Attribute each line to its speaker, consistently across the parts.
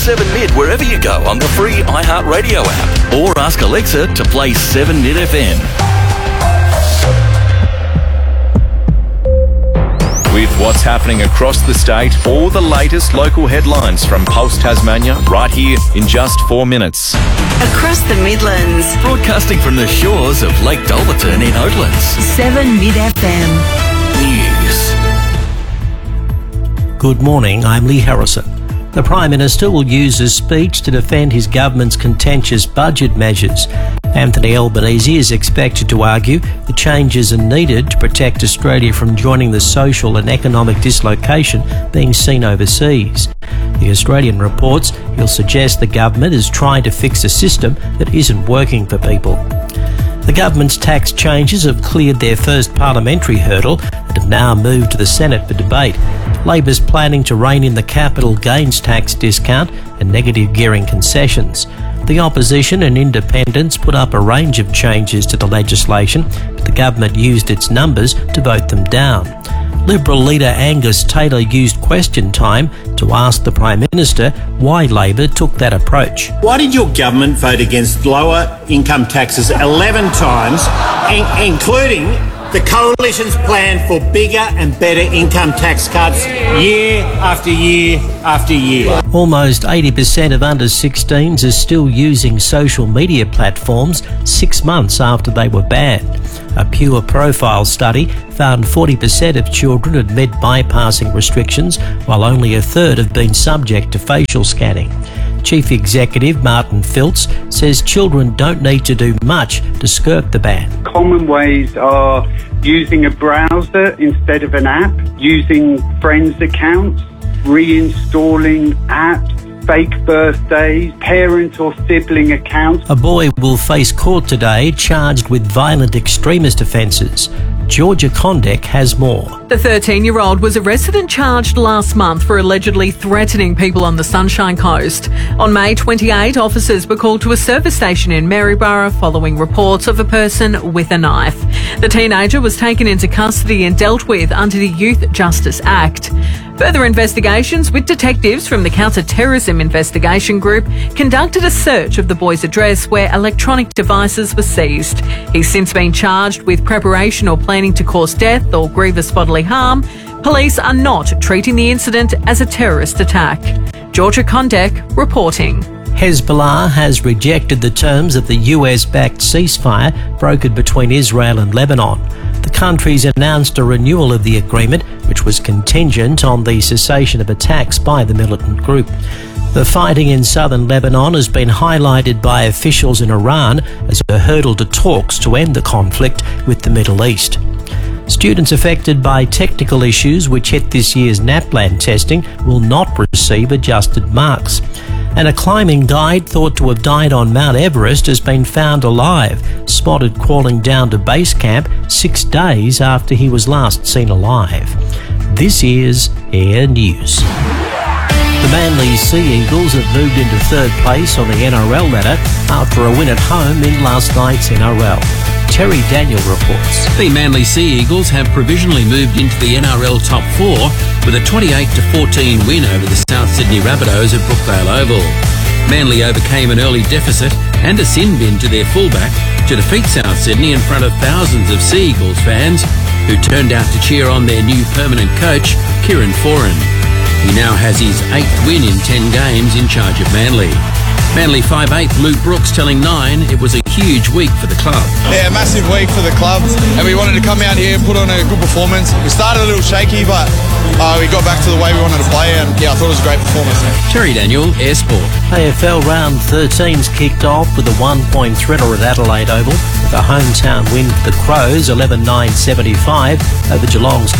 Speaker 1: 7 Mid wherever you go on the free iHeartRadio app, or ask Alexa to play 7 Mid FM.
Speaker 2: With what's happening across the state, all the latest local headlines from Pulse Tasmania right here in just 4 minutes.
Speaker 3: Across the Midlands.
Speaker 1: Broadcasting from the shores of Lake Dolberton in Oatlands.
Speaker 3: 7 Mid FM.
Speaker 1: News.
Speaker 4: Good morning, I'm Lee Harrison. The Prime Minister will use his speech to defend his government's contentious budget measures. Anthony Albanese is expected to argue the changes are needed to protect Australia from joining the social and economic dislocation being seen overseas. The Australian reports he'll suggest the government is trying to fix a system that isn't working for people. The government's tax changes have cleared their first parliamentary hurdle and have now moved to the Senate for debate. Labor's planning to rein in the capital gains tax discount and negative gearing concessions. The opposition and independents put up a range of changes to the legislation, but the government used its numbers to vote them down. Liberal leader Angus Taylor used question time to ask the Prime Minister why Labor took that approach.
Speaker 5: Why did your government vote against lower income taxes 11 times, including the Coalition's plan for bigger and better income tax cuts year after year after year?
Speaker 4: Almost 80% of under-16s are still using social media platforms 6 months after they were banned. A Pure Profile study found 40% of children admit bypassing restrictions, while only a third have been subject to facial scanning. Chief Executive Martin Filtz says children don't need to do much to skirt the ban.
Speaker 6: Common ways are using a browser instead of an app, using friends' accounts, reinstalling apps, fake birthdays, parent or sibling accounts.
Speaker 4: A boy will face court today charged with violent extremist offences. Georgia Condek has more.
Speaker 7: The 13-year-old was arrested and charged last month for allegedly threatening people on the Sunshine Coast. On May 28, officers were called to a service station in Maryborough following reports of a person with a knife. The teenager was taken into custody and dealt with under the Youth Justice Act. Further investigations with detectives from the Counter-Terrorism Investigation Group conducted a search of the boy's address where electronic devices were seized. He's since been charged with preparation or planning to cause death or grievous bodily harm. Police are not treating the incident as a terrorist attack. Georgia Condek reporting.
Speaker 4: Hezbollah has rejected the terms of the US-backed ceasefire brokered between Israel and Lebanon. The countries announced a renewal of the agreement, which was contingent on the cessation of attacks by the militant group. The fighting in southern Lebanon has been highlighted by officials in Iran as a hurdle to talks to end the conflict with the Middle East. Students affected by technical issues which hit this year's NAPLAN testing will not receive adjusted marks. And a climbing guide thought to have died on Mount Everest has been found alive, spotted crawling down to base camp 6 days after he was last seen alive. This is Air News. The Manly Sea Eagles have moved into third place on the NRL ladder after a win at home in last night's NRL. Terry Daniel reports.
Speaker 8: The Manly Sea Eagles have provisionally moved into the NRL top 4 with a 28-14 win over the South Sydney Rabbitohs at Brookvale Oval. Manly overcame an early deficit and a sin bin to their fullback to defeat South Sydney in front of thousands of Sea Eagles fans who turned out to cheer on their new permanent coach, Kieran Foran. He now has his 8th win in 10 games in charge of Manly. Manly 5'8" Luke Brooks telling Nine it was a huge week for the club.
Speaker 9: Yeah, massive week for the club, and we wanted to come out here and put on a good performance. We started a little shaky, but we got back to the way we wanted to play, and I thought it was a great performance.
Speaker 8: Terry Daniel, Air Sport.
Speaker 4: AFL round 13's kicked off with a 1-point thriller at Adelaide Oval, with a hometown win for the Crows 11-9-75 over Geelong's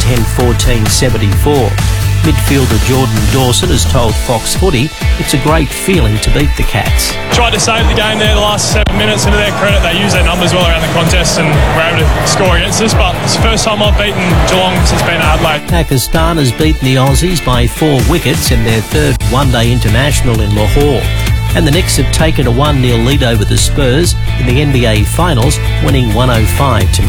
Speaker 4: 10-14-74. Midfielder Jordan Dawson has told Fox Footy it's a great feeling to beat the Cats.
Speaker 10: Tried to save the game there the last 7 minutes, and to their credit they used their numbers well around the contest and were able to score against us, but it's the first time I've beaten Geelong since being at Adelaide.
Speaker 4: Pakistan has beaten the Aussies by 4 wickets in their third one-day international in Lahore. And the Knicks have taken a 1-0 lead over the Spurs in the NBA Finals, winning 105-95.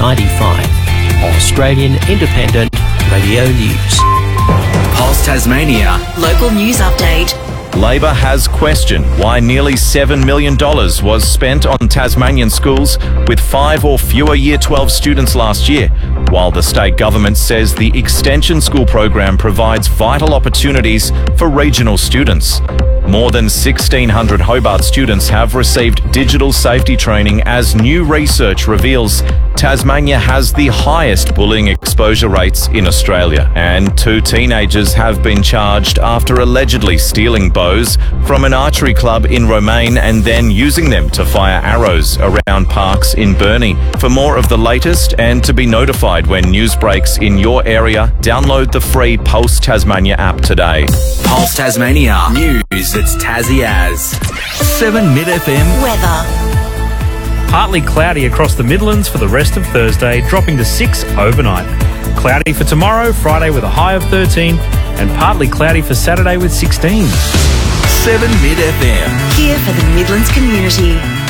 Speaker 4: Australian Independent Radio News.
Speaker 1: Pulse Tasmania.
Speaker 3: Local news update.
Speaker 2: Labor has questioned why nearly $7 million was spent on Tasmanian schools with 5 or fewer Year 12 students last year, while the state government says the Extension School program provides vital opportunities for regional students. More than 1,600 Hobart students have received digital safety training as new research reveals Tasmania has the highest bullying exposure rates in Australia. And 2 teenagers have been charged after allegedly stealing bows from an archery club in Romaine and then using them to fire arrows around parks in Burnie. For more of the latest and to be notified when news breaks in your area, download the free Pulse Tasmania app today.
Speaker 1: Pulse Tasmania. News that's Tassie as. 7 Mid FM.
Speaker 3: Weather.
Speaker 11: Partly cloudy across the Midlands for the rest of Thursday, dropping to 6 overnight. Cloudy for tomorrow, Friday with a high of 13, and partly cloudy for Saturday with 16.
Speaker 1: 7 Mid FM.
Speaker 3: Here for the Midlands community.